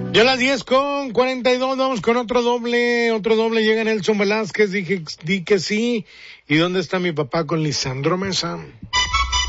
Ya a las 10:42, vamos con otro doble, llega Nelson Velázquez, di que sí. ¿Y dónde está mi papá con Lisandro Mesa?